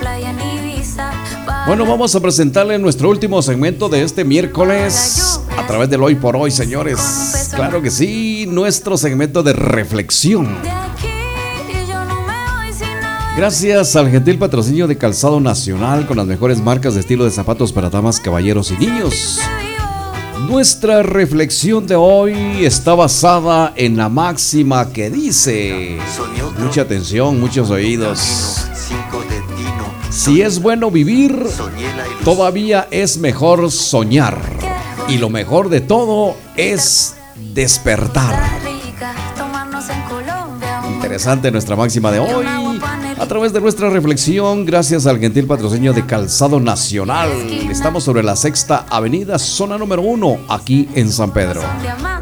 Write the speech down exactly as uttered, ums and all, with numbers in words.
Bueno, vamos a presentarle nuestro último segmento de este miércoles a través del Hoy por Hoy, señores. Claro que sí, nuestro segmento de reflexión. Gracias al gentil patrocinio de Calzado Nacional con las mejores marcas de estilo de zapatos para damas, caballeros y niños. Nuestra reflexión de hoy está basada en la máxima que dice, mucha atención, muchos oídos. Si es bueno vivir, todavía es mejor soñar. Y lo mejor de todo es despertar. Interesante nuestra máxima de hoy. A través de nuestra reflexión, gracias al gentil patrocinio de Calzado Nacional. Estamos sobre la Sexta Avenida, zona número uno, aquí en San Pedro.